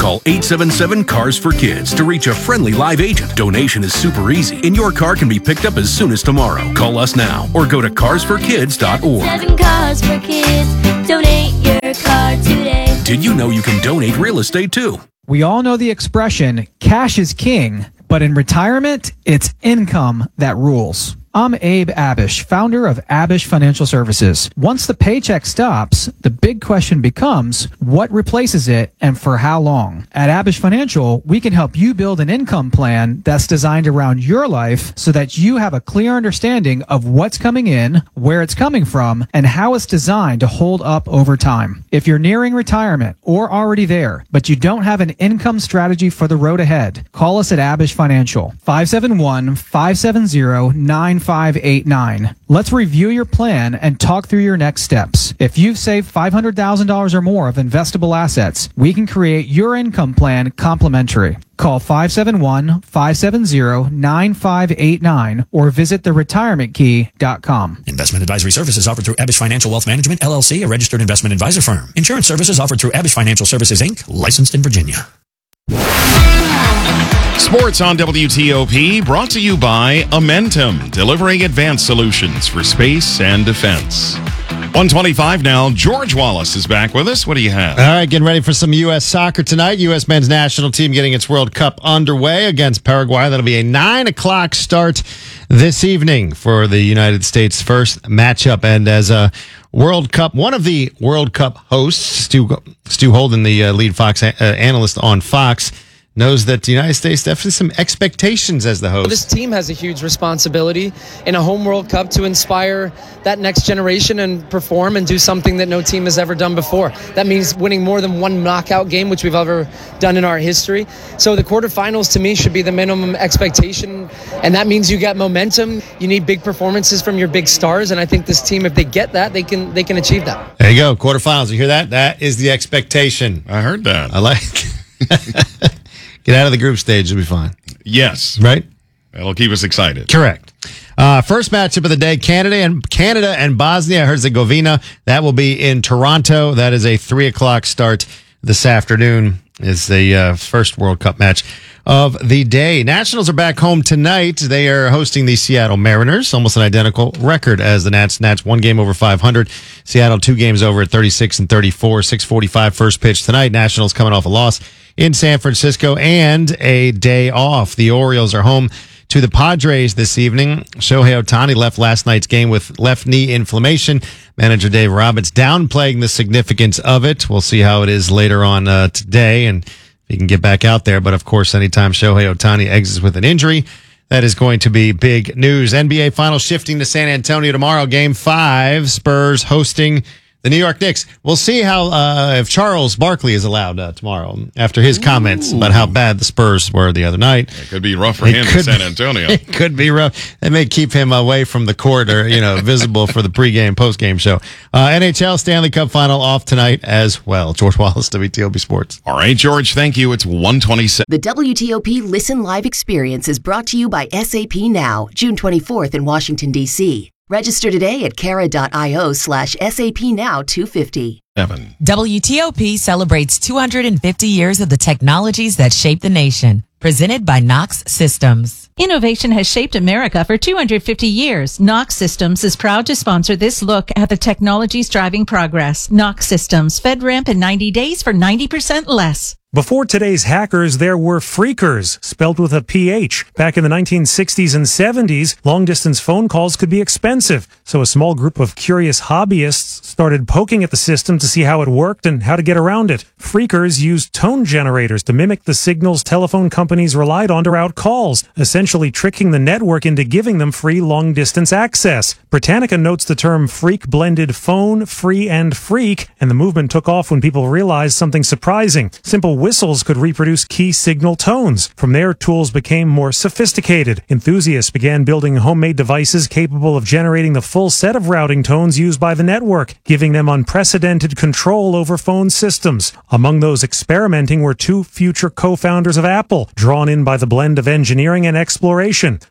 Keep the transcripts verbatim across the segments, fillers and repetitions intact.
Call eight seven seven, C A R S for Kids to reach a friendly live agent. Donation is super easy, and your car can be picked up as soon as tomorrow. Call us now or go to cars for kids dot org. Seven Cars for Kids. Donate your car today. Did you know you can donate real estate too? We all know the expression, cash is king, but in retirement, it's income that rules. I'm Abe Abish, founder of Abish Financial Services. Once the paycheck stops, the big question becomes, what replaces it and for how long? At Abish Financial, we can help you build an income plan that's designed around your life so that you have a clear understanding of what's coming in, where it's coming from, and how it's designed to hold up over time. If you're nearing retirement or already there, but you don't have an income strategy for the road ahead, call us at Abish Financial, five seven one, five seven zero, nine five eight nine. Let's review your plan and talk through your next steps. If you've saved five hundred thousand dollars or more of investable assets, we can create your income plan complimentary. Call five seven one, five seven zero, nine five eight nine or visit the retirement key dot com. Investment advisory services offered through Abish Financial Wealth Management, L L C, a registered investment advisor firm. Insurance services offered through Abish Financial Services, Incorporated, licensed in Virginia. Sports on W T O P, brought to you by Amentum, delivering advanced solutions for space and defense. one twenty-five now. George Wallace is back with us. What do you have? All right, getting ready for some U S soccer tonight. U S men's national team getting its World Cup underway against Paraguay. That'll be a nine o'clock start this evening for the United States' first matchup. And as a World Cup, one of the World Cup hosts, Stu, Stu Holden, the uh, lead Fox uh, analyst on Fox, knows that the United States definitely some expectations as the host. This team has a huge responsibility in a home World Cup to inspire that next generation and perform and do something that no team has ever done before. That means winning more than one knockout game, which we've ever done in our history. So the quarterfinals to me should be the minimum expectation, and that means you got momentum. You need big performances from your big stars, and I think this team, if they get that, they can they can achieve that. There you go, quarterfinals. You hear that? That is the expectation. I heard that. I like Get out of the group stage, it'll be fine. Yes. Right? That'll keep us excited. Correct. Uh, first matchup of the day, Canada and Canada and Bosnia Herzegovina. That will be in Toronto. That is a three o'clock start this afternoon. Is the uh, first World Cup match of the day. Nationals are back home tonight. They are hosting the Seattle Mariners. Almost an identical record as the Nats. Nats one game over five hundred. Seattle two games over at thirty-six and thirty-four. six forty-five first pitch tonight. Nationals coming off a loss in San Francisco and a day off. The Orioles are home to the Padres this evening. Shohei Ohtani left last night's game with left knee inflammation. Manager Dave Roberts downplaying the significance of it. We'll see how it is later on uh, today and if he can get back out there. But of course, anytime Shohei Ohtani exits with an injury, that is going to be big news. N B A Finals shifting to San Antonio tomorrow. Game five, Spurs hosting the New York Knicks. We'll see how uh, if Charles Barkley is allowed uh, tomorrow after his comments Ooh. about how bad the Spurs were the other night. It could be rough for it him in San Antonio. Be, it could be rough. They may keep him away from the court or, you know, visible for the pregame, postgame show. Uh, N H L Stanley Cup Final off tonight as well. George Wallace, W T O P Sports. All right, George, thank you. It's one twenty-seven. The W T O P Listen Live experience is brought to you by S A P Now, June twenty-fourth in Washington, D C Register today at cara.io slash SAP Now 250. Evan. W T O P celebrates two hundred fifty years of the technologies that shape the nation. Presented by Knox Systems. Innovation has shaped America for two hundred fifty years. Knox Systems is proud to sponsor this look at the technologies driving progress. Knox Systems, FedRAMP in ninety days for ninety percent less. Before today's hackers, there were phreakers, spelled with a P H. Back in the nineteen sixties and seventies, long-distance phone calls could be expensive, so a small group of curious hobbyists started poking at the system to see how it worked and how to get around it. Phreakers used tone generators to mimic the signals telephone companies relied on to route calls, essentially tricking the network into giving them free long-distance access. Britannica notes the term phreak blended phone, free, and freak, and the movement took off when people realized something surprising. Simple whistles could reproduce key signal tones. From there, tools became more sophisticated. Enthusiasts began building homemade devices capable of generating the full set of routing tones used by the network, giving them unprecedented control over phone systems. Among those experimenting were two future co-founders of Apple, drawn in by the blend of engineering and exploration.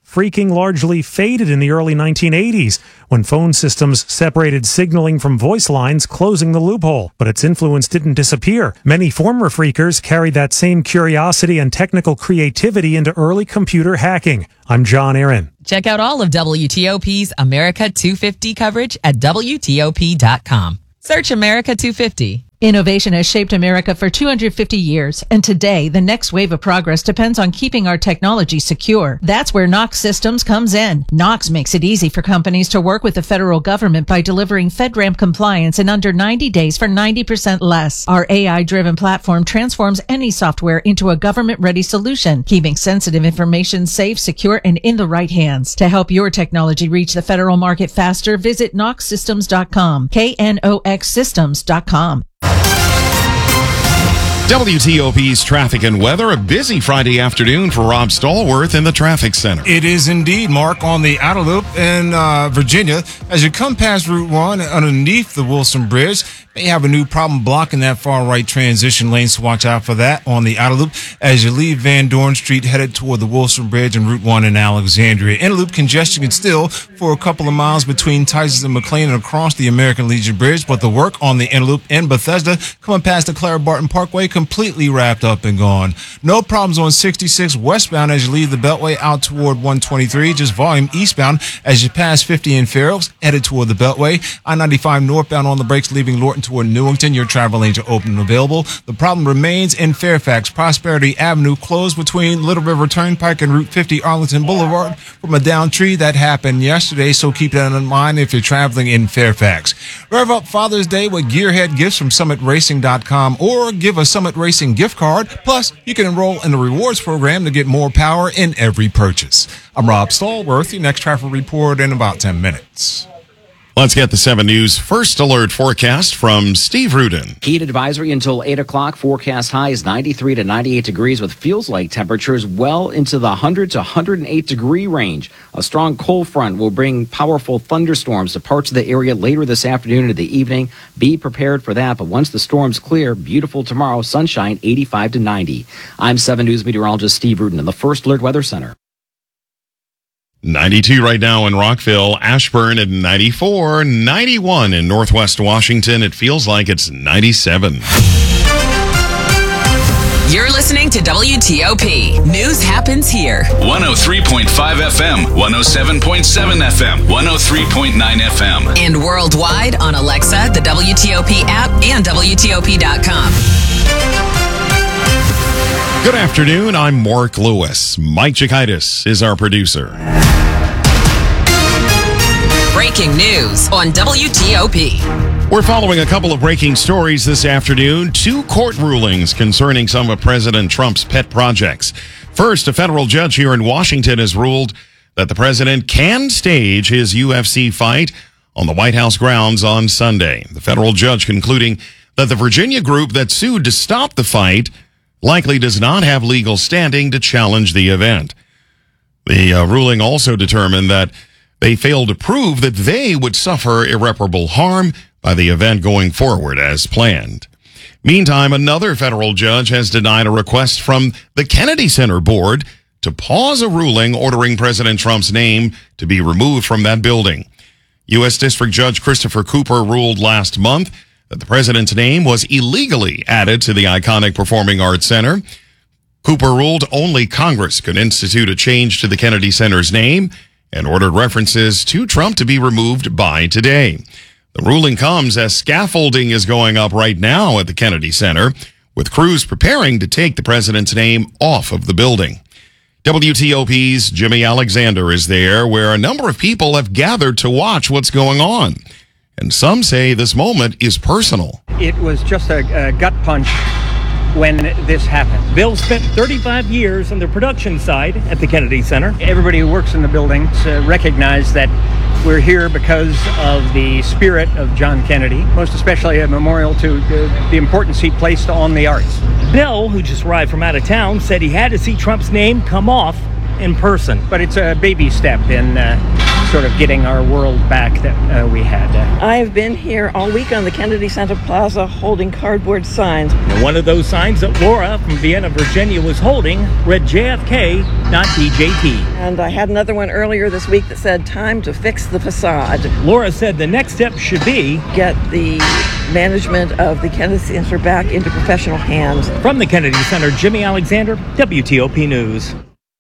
Phreaking largely faded in the early nineteen eighties when phone systems separated signaling from voice lines, closing the loophole. But its influence didn't disappear. Many former phreakers carried that same curiosity and technical creativity into early computer hacking. I'm John Aaron. Check out all of W T O P's America two fifty coverage at W T O P dot com. Search America two fifty. Innovation has shaped America for two hundred fifty years, and today, the next wave of progress depends on keeping our technology secure. That's where Knox Systems comes in. Knox makes it easy for companies to work with the federal government by delivering FedRAMP compliance in under ninety days for ninety percent less. Our A I-driven platform transforms any software into a government-ready solution, keeping sensitive information safe, secure, and in the right hands. To help your technology reach the federal market faster, visit knox systems dot com, K N O X systems dot com. W T O P's traffic and weather, a busy Friday afternoon for Rob Stallworth in the traffic center. It is indeed, Mark, on the outer loop in uh, Virginia. As you come past Route one underneath the Wilson Bridge, may have a new problem blocking that far right transition lane, so watch out for that on the outer loop as you leave Van Dorn Street headed toward the Wilson Bridge and Route one in Alexandria. Inner loop congestion is still for a couple of miles between Tysons and McLean and across the American Legion Bridge, but the work on the inner loop in Bethesda coming past the Clara Barton Parkway completely wrapped up and gone. No problems on sixty-six westbound as you leave the Beltway out toward one twenty-three, just volume eastbound as you pass fifty in Fair Oaks headed toward the Beltway. I ninety-five northbound on the brakes leaving Lorton toward Newington. Your travel lanes are open and available. The problem remains in Fairfax. Prosperity Avenue closed between Little River Turnpike and Route fifty Arlington Boulevard from a down tree. That happened yesterday, so keep that in mind if you're traveling in Fairfax. Rev up Father's Day with Gearhead gifts from summit racing dot com or give a Summit Racing gift card. Plus, you can enroll in the rewards program to get more power in every purchase. I'm Rob Stallworth. Your next traffic report in about ten minutes. Let's get the seven News First Alert forecast from Steve Rudin. Heat advisory until eight o'clock. Forecast high is ninety-three to ninety-eight degrees with feels like temperatures well into the one hundred to one hundred eight degree range. A strong cold front will bring powerful thunderstorms to parts of the area later this afternoon into the evening. Be prepared for that. But once the storms clear, beautiful tomorrow, sunshine eighty-five to ninety. I'm seven News meteorologist Steve Rudin in the First Alert Weather Center. ninety-two right now in Rockville, Ashburn at ninety-four, ninety-one in Northwest Washington. It feels like it's ninety-seven. You're listening to W T O P. News happens here. one oh three point five F M, one oh seven point seven F M, one oh three point nine F M. And worldwide on Alexa, the W T O P app, and W T O P dot com. Good afternoon. I'm Mark Lewis. Mike Chikaitis is our producer. Breaking news on W T O P. We're following a couple of breaking stories this afternoon. Two court rulings concerning some of President Trump's pet projects. First, a federal judge here in Washington has ruled that the president can stage his U F C fight on the White House grounds on Sunday. The federal judge concluding that the Virginia group that sued to stop the fight likely does not have legal standing to challenge the event. The uh, ruling also determined that they failed to prove that they would suffer irreparable harm by the event going forward as planned. Meantime, another federal judge has denied a request from the Kennedy Center Board to pause a ruling ordering President Trump's name to be removed from that building. U S District Judge Christopher Cooper ruled last month that the president's name was illegally added to the iconic Performing Arts Center. Cooper ruled only Congress could institute a change to the Kennedy Center's name and ordered references to Trump to be removed by today. The ruling comes as scaffolding is going up right now at the Kennedy Center, with crews preparing to take the president's name off of the building. W T O P's Jimmy Alexander is there, where a number of people have gathered to watch what's going on. And some say this moment is personal. It was just a, a gut punch when this happened. Bill spent thirty-five years on the production side at the Kennedy Center. Everybody who works in the building uh, recognize that we're here because of the spirit of John Kennedy, most especially a memorial to the, the importance he placed on the arts. Bill, who just arrived from out of town, said he had to see Trump's name come off in person. But it's a baby step in uh, sort of getting our world back that uh, we had. I've been here all week on the Kennedy Center Plaza holding cardboard signs. And one of those signs that Laura from Vienna, Virginia was holding read J F K, not D J T. And I had another one earlier this week that said, time to fix the facade. Laura said the next step should be get the management of the Kennedy Center back into professional hands. From the Kennedy Center, Jimmy Alexander, W T O P News.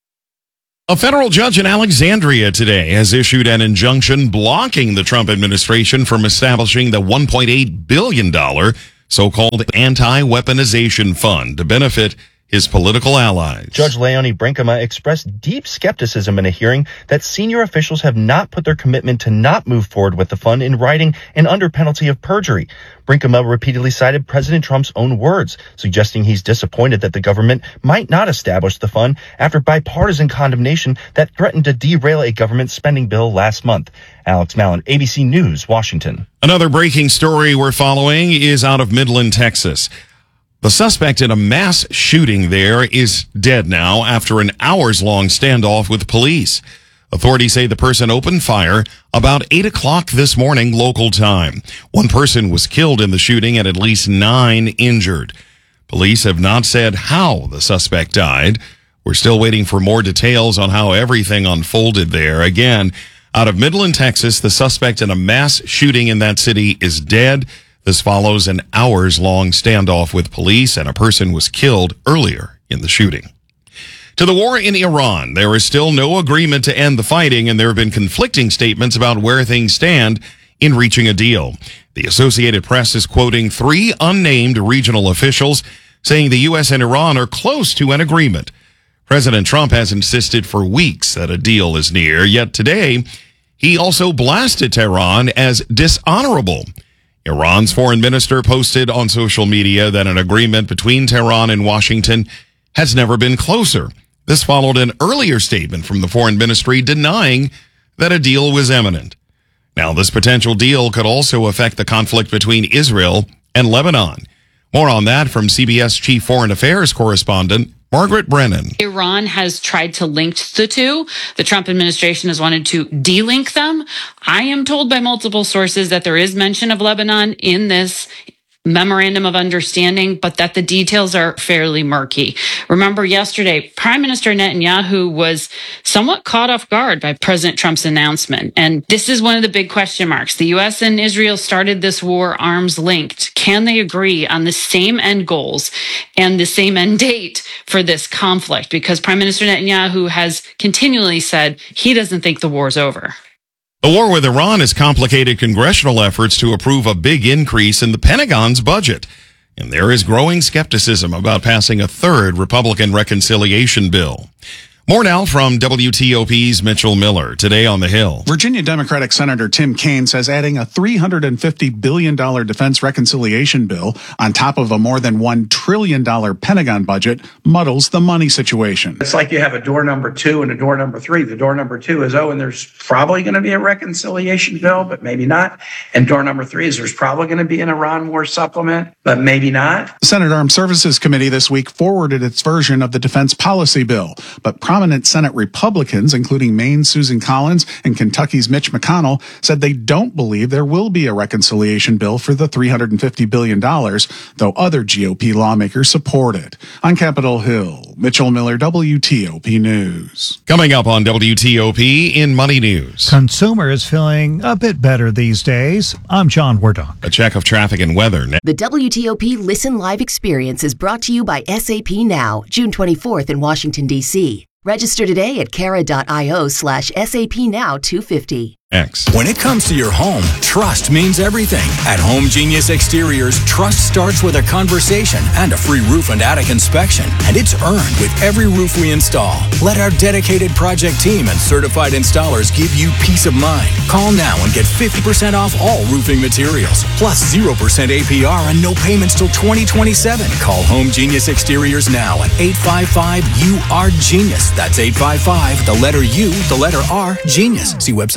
A federal judge in Alexandria today has issued an injunction blocking the Trump administration from establishing the one point eight billion dollars so-called anti-weaponization fund to benefit his political allies. Judge Leonie Brinkema expressed deep skepticism in a hearing that senior officials have not put their commitment to not move forward with the fund in writing and under penalty of perjury. Brinkema repeatedly cited President Trump's own words, suggesting he's disappointed that the government might not establish the fund after bipartisan condemnation that threatened to derail a government spending bill last month. Alex Mallon, A B C News, Washington. Another breaking story we're following is out of Midland, Texas. The suspect in a mass shooting there is dead now after an hours-long standoff with police. Authorities say the person opened fire about eight o'clock this morning local time. One person was killed in the shooting and at least nine injured. Police have not said how the suspect died. We're still waiting for more details on how everything unfolded there. Again, out of Midland, Texas, the suspect in a mass shooting in that city is dead. This follows an hours-long standoff with police, and a person was killed earlier in the shooting. To the war in Iran, there is still no agreement to end the fighting, and there have been conflicting statements about where things stand in reaching a deal. The Associated Press is quoting three unnamed regional officials saying the U S and Iran are close to an agreement. President Trump has insisted for weeks that a deal is near, yet today he also blasted Tehran as dishonorable. Iran's foreign minister posted on social media that an agreement between Tehran and Washington has never been closer. This followed an earlier statement from the foreign ministry denying that a deal was imminent. Now, this potential deal could also affect the conflict between Israel and Lebanon. More on that from C B S Chief Foreign Affairs correspondent Margaret Brennan. Iran has tried to link the two. The Trump administration has wanted to de-link them. I am told by multiple sources that there is mention of Lebanon in this memorandum of understanding, but that the details are fairly murky. Remember yesterday, Prime Minister Netanyahu was somewhat caught off guard by President Trump's announcement. And this is one of the big question marks. The U S and Israel started this war arms linked. Can they agree on the same end goals and the same end date for this conflict? Because Prime Minister Netanyahu has continually said he doesn't think the war's over. The war with Iran has complicated congressional efforts to approve a big increase in the Pentagon's budget. And there is growing skepticism about passing a third Republican reconciliation bill. More now from W T O P's Mitchell Miller, today on the Hill. Virginia Democratic Senator Tim Kaine says adding a three hundred fifty billion dollars defense reconciliation bill on top of a more than one trillion dollars Pentagon budget muddles the money situation. It's like you have a door number two and a door number three. The door number two is, oh, and there's probably going to be a reconciliation bill, but maybe not. And door number three is there's probably going to be an Iran war supplement, but maybe not. The Senate Armed Services Committee this week forwarded its version of the defense policy bill, but prominent Senate Republicans, including Maine's Susan Collins and Kentucky's Mitch McConnell, said they don't believe there will be a reconciliation bill for the three hundred fifty billion dollars, though other G O P lawmakers support it. On Capitol Hill, Mitchell Miller, W T O P News. Coming up on W T O P in Money News. Consumers feeling a bit better these days. I'm John Wardock. A check of traffic and weather. The W T O P Listen Live experience is brought to you by S A P Now, June twenty-fourth in Washington, D C Register today at cara.io slash SAP Now 250. X. When it comes to your home, trust means everything. At Home Genius Exteriors, trust starts with a conversation and a free roof and attic inspection, and it's earned with every roof we install. Let our dedicated project team and certified installers give you peace of mind. Call now and get fifty percent off all roofing materials, plus zero percent A P R and no payments till twenty twenty-seven. Call Home Genius Exteriors now at eight five five U R Genius. That's eight five five, the letter U, the letter R, Genius. See website for details.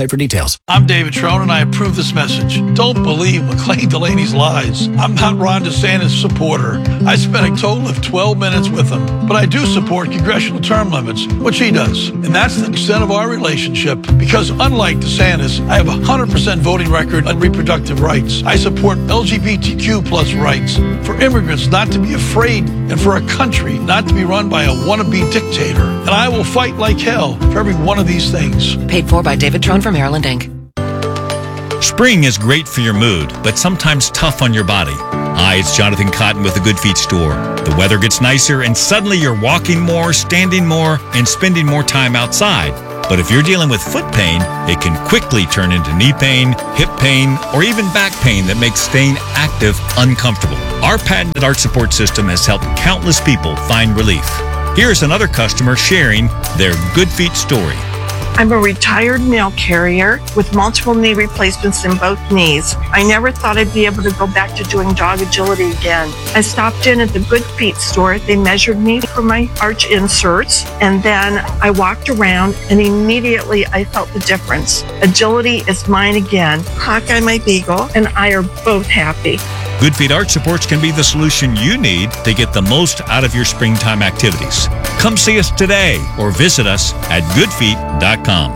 details. I'm David Trone, and I approve this message. Don't believe McLean Delaney's lies. I'm not Ron DeSantis' supporter. I spent a total of twelve minutes with him, but I do support congressional term limits, which he does. And that's the extent of our relationship, because unlike DeSantis, I have a one hundred percent voting record on reproductive rights. I support L G B T Q plus rights, for immigrants not to be afraid, and for a country not to be run by a wannabe dictator. And I will fight like hell for every one of these things. Paid for by David Trone for Maryland, Incorporated. Spring is great for your mood, but sometimes tough on your body. Hi, it's Jonathan Cotton with the Good Feet store. The weather gets nicer and suddenly you're walking more, standing more, and spending more time outside. But if you're dealing with foot pain, it can quickly turn into knee pain, hip pain, or even back pain that makes staying active uncomfortable. Our patented arch support system has helped countless people find relief. Here's another customer sharing their Good Feet story. I'm a retired mail carrier with multiple knee replacements in both knees. I never thought I'd be able to go back to doing dog agility again. I stopped in at the Good Feet store. They measured me for my arch inserts, and then I walked around, and immediately I felt the difference. Agility is mine again. Hawkeye, my beagle, and I are both happy. Good Feet Arch Supports can be the solution you need to get the most out of your springtime activities. Come see us today or visit us at good feet dot com.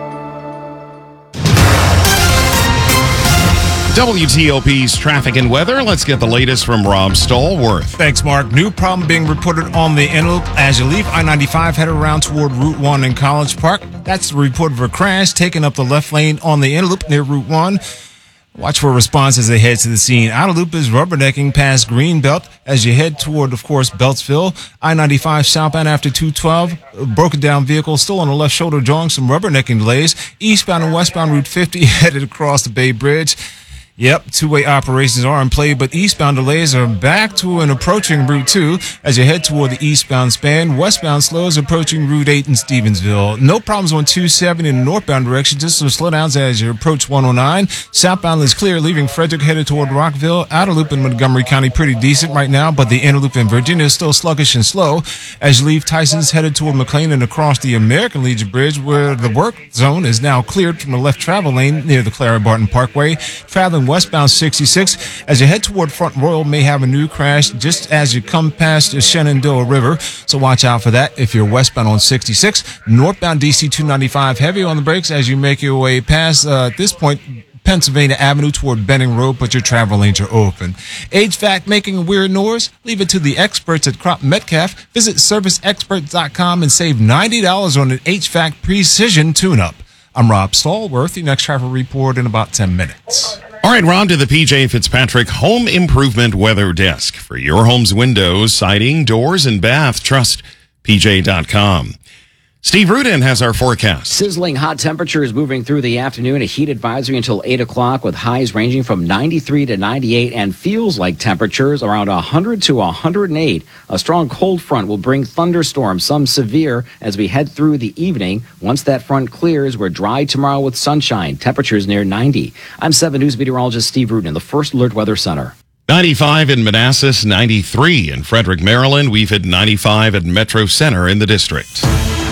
W T O P's traffic and weather. Let's get the latest from Rob Stallworth. Thanks, Mark. New problem being reported on the Antelope as you leave I ninety-five headed around toward Route one in College Park. That's the report of a crash taking up the left lane on the Antelope near Route one. Watch for a response as they head to the scene. Outer Loop is rubbernecking past Greenbelt as you head toward, of course, Beltsville. I ninety-five southbound after two twelve. A broken down vehicle still on the left shoulder drawing some rubbernecking delays. Eastbound and westbound Route fifty headed across the Bay Bridge. Yep, two-way operations are in play, but eastbound delays are back to and approaching Route two as you head toward the eastbound span. Westbound slows approaching Route eight in Stevensville. No problems on two seventy in the northbound direction, just some slowdowns as you approach one oh nine. Southbound is clear, leaving Frederick headed toward Rockville. Outer Loop in Montgomery County pretty decent right now, but the Inner Loop in Virginia is still sluggish and slow as you leave Tyson's headed toward McLean and across the American Legion Bridge, where the work zone is now cleared from the left travel lane near the Clara Barton Parkway. Traveling westbound sixty-six as you head toward Front Royal may have a new crash just as you come past the Shenandoah River, so watch out for that if you're westbound on sixty-six. Northbound D C two ninety-five heavy on the brakes as you make your way past uh, at this point Pennsylvania Avenue toward Benning Road, but your travel lanes are open. H V A C making a weird noise? Leave it to the experts at Crop Metcalf. Visit service expert dot com and save ninety dollars on an H V A C Precision tune-up. I'm Rob Stallworth. The next travel report in about ten minutes. All right, Rob, to the P J Fitzpatrick Home Improvement Weather Desk. For your home's windows, siding, doors, and bath, trust P J dot com. Steve Rudin has our forecast. Sizzling hot temperatures moving through the afternoon. A heat advisory until eight o'clock with highs ranging from ninety-three to ninety-eight and feels like temperatures around one hundred to one hundred eight. A strong cold front will bring thunderstorms, some severe, as we head through the evening. Once that front clears, we're dry tomorrow with sunshine. Temperatures near ninety. I'm seven News meteorologist Steve Rudin, the First Alert Weather Center. ninety-five in Manassas, ninety-three in Frederick, Maryland. We've hit ninety-five at Metro Center in the district.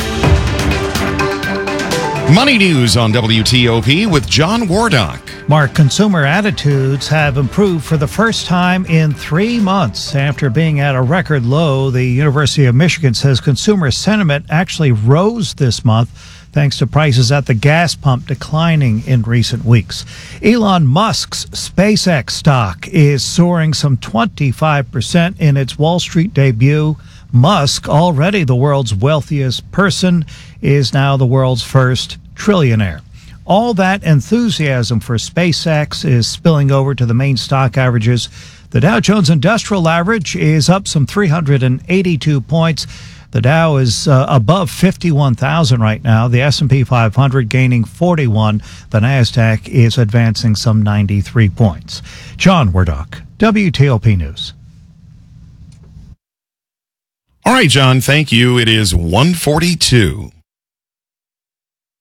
Money news on W T O P with John Wardock. Mark, consumer attitudes have improved for the first time in three months. After being at a record low, the University of Michigan says consumer sentiment actually rose this month thanks to prices at the gas pump declining in recent weeks. Elon Musk's SpaceX stock is soaring some twenty-five percent in its Wall Street debut. Musk, already the world's wealthiest person, is now the world's first trillionaire. All that enthusiasm for SpaceX is spilling over to the main stock averages. The Dow Jones Industrial Average is up some three hundred eighty-two points. The Dow is uh, above fifty-one thousand right now. The S and P five hundred gaining forty-one. The NASDAQ is advancing some ninety-three points. John Wardock, W T O P News. All right, John, thank you. It is one forty-two.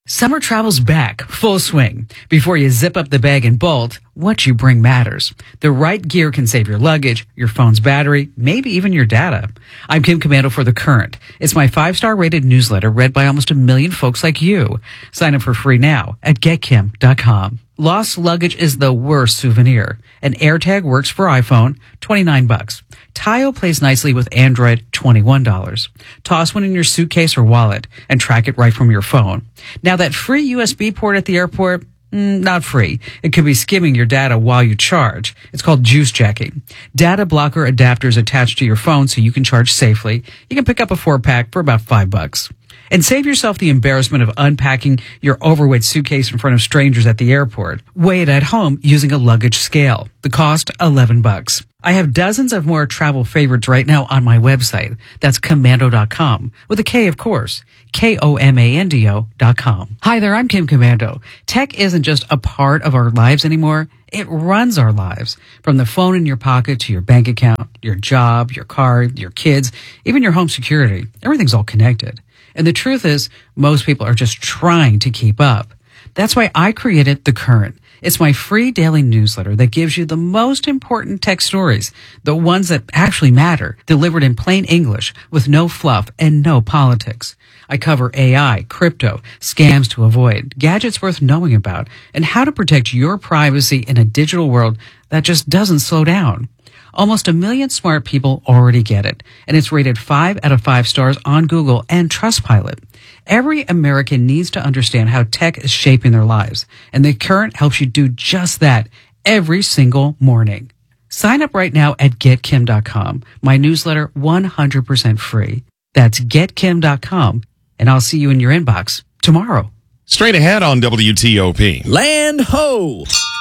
Summer travel's back, full swing. Before you zip up the bag and bolt, what you bring matters. The right gear can save your luggage, your phone's battery, maybe even your data. I'm Kim Commando for The Current. It's my five-star rated newsletter read by almost a million folks like you. Sign up for free now at get kim dot com. Lost luggage is the worst souvenir. An AirTag works for iPhone, twenty-nine bucks. Tile plays nicely with Android, twenty-one dollars. Toss one in your suitcase or wallet and track it right from your phone. Now that free U S B port at the airport, mm, not free. It could be skimming your data while you charge. It's called juice jacking. Data blocker adapters attached to your phone so you can charge safely. You can pick up a four pack for about five bucks. And save yourself the embarrassment of unpacking your overweight suitcase in front of strangers at the airport. Weigh it at home using a luggage scale. The cost, eleven bucks. I have dozens of more travel favorites right now on my website. That's commando dot com. With a K, of course. K O M A N D O dot com. Hi there, I'm Kim Commando. Tech isn't just a part of our lives anymore. It runs our lives. From the phone in your pocket to your bank account, your job, your car, your kids, even your home security. Everything's all connected. And the truth is, most people are just trying to keep up. That's why I created The Current. It's my free daily newsletter that gives you the most important tech stories, the ones that actually matter, delivered in plain English with no fluff and no politics. I cover A I, crypto, scams to avoid, gadgets worth knowing about, and how to protect your privacy in a digital world that just doesn't slow down. Almost a million smart people already get it, and it's rated five out of five stars on Google and Trustpilot. Every American needs to understand how tech is shaping their lives, and The Current helps you do just that every single morning. Sign up right now at get kim dot com. My newsletter, one hundred percent free. That's get kim dot com, and I'll see you in your inbox tomorrow. Straight ahead on W T O P. Land ho!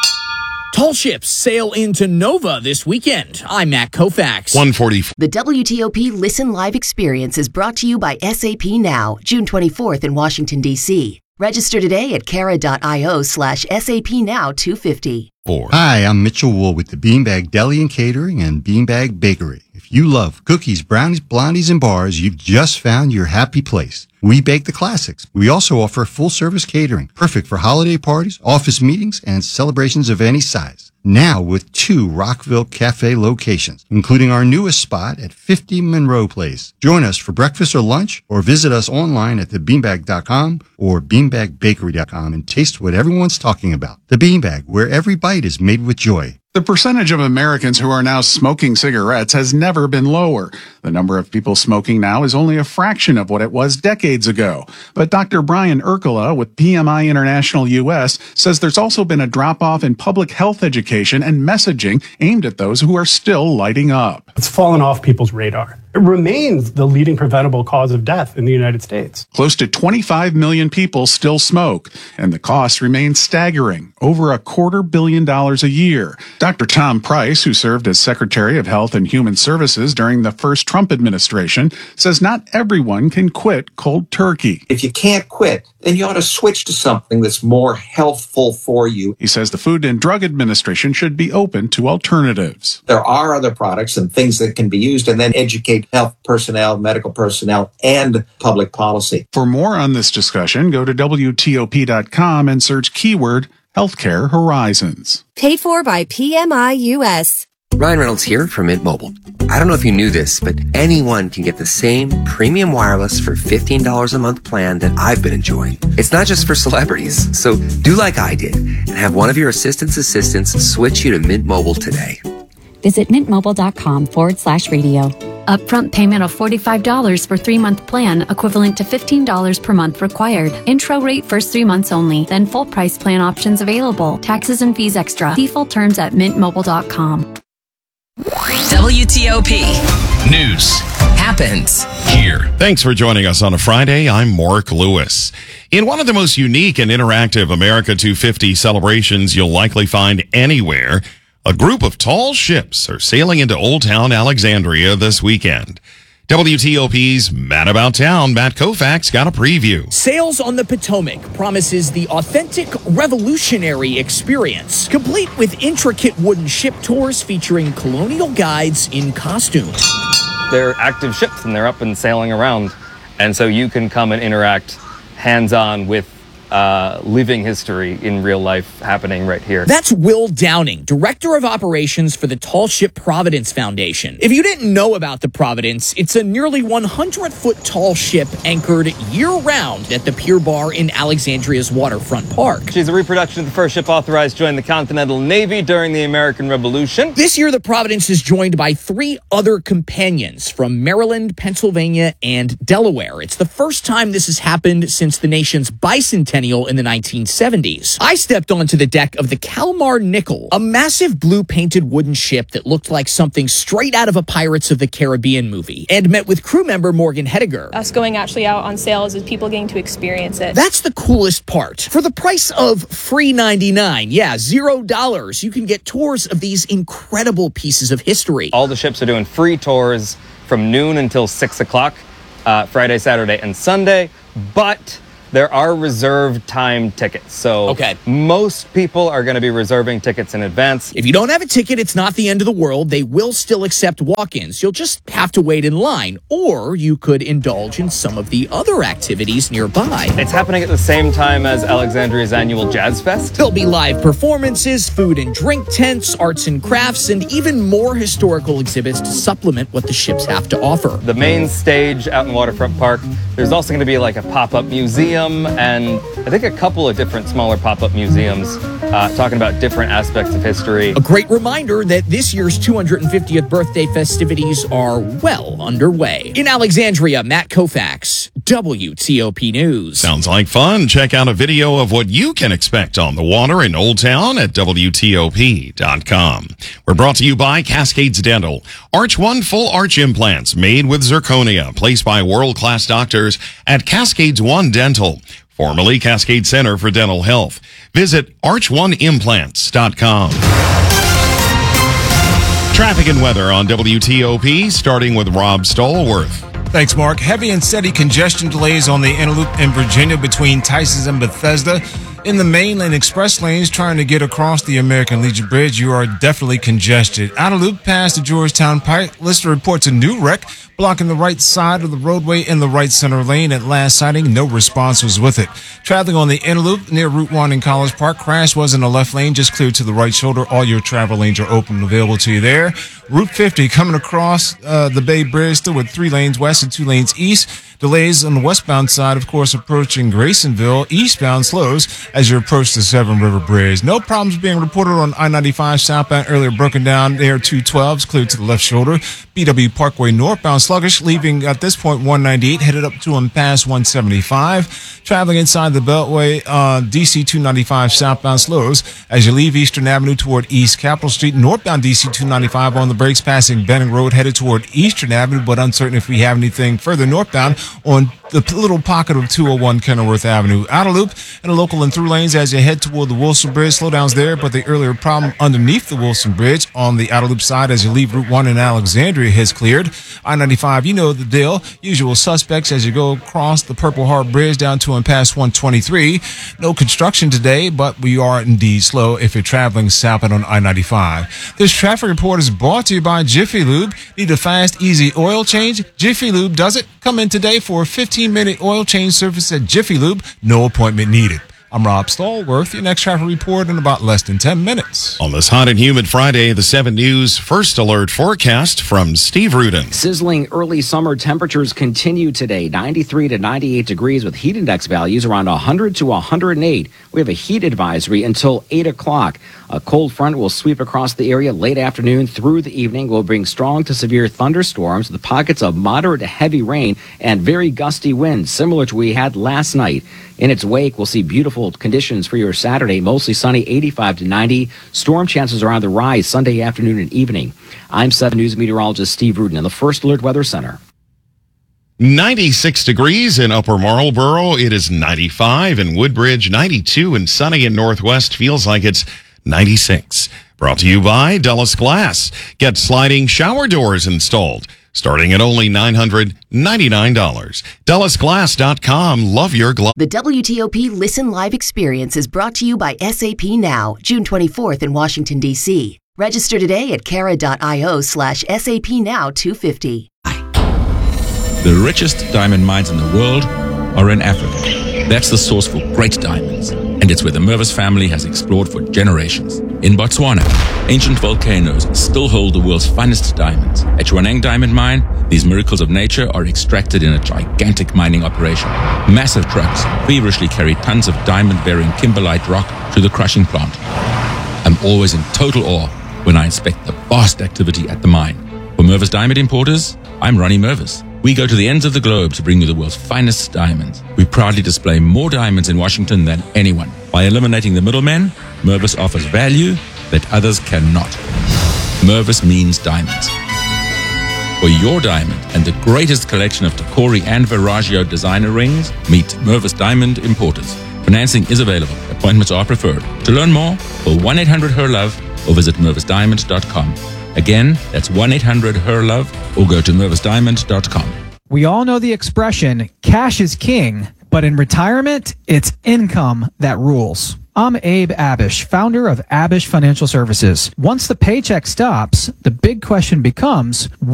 Tall ships sail into Nova this weekend. I'm Matt Koufax. one forty-four. The W T O P Listen Live experience is brought to you by S A P Now, June twenty-fourth in Washington, D C. Register today at cara dot io slash SAP Now two fifty. Hi, I'm Mitchell Wool with the Beanbag Deli and Catering and Beanbag Bakery. If you love cookies, brownies, blondies, and bars, you've just found your happy place. We bake the classics. We also offer full-service catering, perfect for holiday parties, office meetings, and celebrations of any size. Now with two Rockville Cafe locations, including our newest spot at fifty Monroe Place. Join us for breakfast or lunch, or visit us online at the beanbag dot com or beanbag bakery dot com and taste what everyone's talking about. The Beanbag, where every bite is made with joy. The percentage of Americans who are now smoking cigarettes has never been lower. The number of people smoking now is only a fraction of what it was decades ago. But Doctor Brian Ercola with P M I International U S says there's also been a drop-off in public health education and messaging aimed at those who are still lighting up. It's fallen off people's radar. It remains the leading preventable cause of death in the United States. Close to twenty-five million people still smoke, and the cost remains staggering, over a quarter billion dollars a year. Doctor Tom Price, who served as Secretary of Health and Human Services during the first Trump administration, says not everyone can quit cold turkey. If you can't quit, then you ought to switch to something that's more healthful for you. He says the Food and Drug Administration should be open to alternatives. There are other products and things that can be used, and then educate health personnel, medical personnel, and public policy. For more on this discussion, go to W T O P dot com and search keyword Healthcare Horizons. Paid for by P M I U S. Ryan Reynolds here from Mint Mobile. I don't know if you knew this, but anyone can get the same premium wireless for fifteen dollars a month plan that I've been enjoying. It's not just for celebrities, so do like I did and have one of your assistant's assistants switch you to Mint Mobile today. Visit mintmobile.com forward slash radio. Upfront payment of forty-five dollars for three-month plan, equivalent to fifteen dollars per month required. Intro rate first three months only, then full price plan options available. Taxes and fees extra. See full terms at mint mobile dot com. W T O P News happens here. Thanks for joining us on a Friday. I'm Mark Lewis. In one of the most unique and interactive America two fifty celebrations you'll likely find anywhere, a group of tall ships are sailing into Old Town Alexandria this weekend. W T O P's Matt About Town, Matt Koufax, got a preview. Sails on the Potomac promises the authentic revolutionary experience, complete with intricate wooden ship tours featuring colonial guides in costume. They're active ships and they're up and sailing around. And so you can come and interact hands-on with uh, living history in real life happening right here. That's Will Downing, Director of Operations for the Tall Ship Providence Foundation. If you didn't know about the Providence, it's a nearly one hundred foot tall ship anchored year-round at the Pier Bar in Alexandria's waterfront park. She's a reproduction of the first ship authorized to join the Continental Navy during the American Revolution. This year, the Providence is joined by three other companions from Maryland, Pennsylvania, and Delaware. It's the first time this has happened since the nation's bicentennial in the nineteen seventies. I stepped onto the deck of the Kalmar Nickel, a massive blue-painted wooden ship that looked like something straight out of a Pirates of the Caribbean movie, and met with crew member Morgan Hediger. Us going actually out on sales is people getting to experience it. That's the coolest part. For the price of free ninety-nine, yeah, zero dollars, you can get tours of these incredible pieces of history. All the ships are doing free tours from noon until six o'clock, uh, Friday, Saturday, and Sunday, but there are reserved time tickets. So okay. most people are going to be reserving tickets in advance. If you don't have a ticket, it's not the end of the world. They will still accept walk-ins. You'll just have to wait in line, or you could indulge in some of the other activities nearby. It's happening at the same time as Alexandria's annual Jazz Fest. There'll be live performances, food and drink tents, arts and crafts, and even more historical exhibits to supplement what the ships have to offer. The main stage out in Waterfront Park, there's also going to be like a pop-up museum and I think a couple of different smaller pop-up museums uh, talking about different aspects of history. A great reminder that this year's two hundred fiftieth birthday festivities are well underway. In Alexandria, Matt Koufax, W T O P News. Sounds like fun. Check out a video of what you can expect on the water in Old Town at W T O P dot com. We're brought to you by Cascades Dental. Arch One full arch implants made with zirconia, placed by world-class doctors at Cascades One Dental, formerly Cascade Center for Dental Health. Visit arch one implants dot com. Traffic and weather on W T O P, starting with Rob Stallworth. Thanks, Mark. Heavy and steady congestion delays on the inner loop in Virginia between Tysons and Bethesda. In the main lane express lanes trying to get across the American Legion Bridge, you are definitely congested. Outer loop past the Georgetown Pike, Lister reports a new wreck blocking the right side of the roadway in the right center lane. At last sighting, no response was with it. Traveling on the inner loop near Route one in College Park, crash was in the left lane, just cleared to the right shoulder. All your travel lanes are open and available to you there. Route fifty coming across uh, the Bay Bridge, still with three lanes west and two lanes east. Delays on the westbound side, of course, approaching Graysonville. Eastbound slows as you approach the Severn River Bridge. No problems being reported on I ninety-five southbound, earlier broken down there. two twelves cleared to the left shoulder. B W Parkway northbound sluggish, leaving at this point one ninety-eight, headed up to and past one seventy-five. Traveling inside the Beltway, uh, D C two ninety-five southbound slows as you leave Eastern Avenue toward East Capitol Street. Northbound D C two ninety-five on the brakes, passing Benning Road, headed toward Eastern Avenue, but uncertain if we have anything further northbound on the little pocket of two oh one Kenilworth Avenue. Outer loop and a local and through lanes as you head toward the Wilson Bridge. Slowdowns there, but the earlier problem underneath the Wilson Bridge on the outer loop side as you leave Route one in Alexandria has cleared. I ninety-five, you know the deal. Usual suspects as you go across the Purple Heart Bridge down to and past one twenty-three. No construction today, but we are indeed slow if you're traveling southbound on I ninety-five. This traffic report is brought to you by Jiffy Lube. Need a fast, easy oil change? Jiffy Lube does it. Come in today for a fifteen minute oil change service at Jiffy Lube. No appointment needed. I'm Rob Stallworth. Your next traffic report in about less than ten minutes. On this hot and humid Friday, the seven News First Alert forecast from Steve Rudin. Sizzling early summer temperatures continue today, ninety-three to ninety-eight degrees with heat index values around one hundred to one hundred eight. We have a heat advisory until eight o'clock. A cold front will sweep across the area late afternoon through the evening. Will bring strong to severe thunderstorms with pockets of moderate to heavy rain and very gusty winds, similar to what we had last night. In its wake, we'll see beautiful conditions for your Saturday, mostly sunny, eighty-five to ninety. Storm chances are on the rise Sunday afternoon and evening. I'm seven News meteorologist Steve Rudin in the First Alert Weather Center. ninety-six degrees in Upper Marlboro. It is ninety-five in Woodbridge, ninety-two and sunny in Northwest. Feels like it's ninety-six. Brought to you by Dulles Glass. Get sliding shower doors installed, starting at only nine hundred ninety-nine dollars. Dulles Glass dot com. Love your glass. The W T O P Listen Live experience is brought to you by S A P Now, June twenty-fourth in Washington, D C. Register today at cara.io slash SAP Now two fifty. The richest diamond mines in the world are in Africa. That's the source for great diamonds, and it's where the Mervis family has explored for generations. In Botswana, ancient volcanoes still hold the world's finest diamonds. At Jwaneng Diamond Mine, these miracles of nature are extracted in a gigantic mining operation. Massive trucks feverishly carry tons of diamond-bearing kimberlite rock to the crushing plant. I'm always in total awe when I inspect the vast activity at the mine. For Mervis Diamond Importers, I'm Ronnie Mervis. We go to the ends of the globe to bring you the world's finest diamonds. We proudly display more diamonds in Washington than anyone. By eliminating the middlemen, Mervis offers value that others cannot. Mervis means diamonds. For your diamond and the greatest collection of Tacori and Verragio designer rings, meet Mervis Diamond Importers. Financing is available. Appointments are preferred. To learn more, call one eight hundred H E R Love or visit mervis diamond dot com. Again, that's one eight hundred H E R Love or go to mervis diamond dot com. We all know the expression, cash is king, but in retirement, it's income that rules. I'm Abe Abish, founder of Abish Financial Services. Once the paycheck stops, the big question becomes,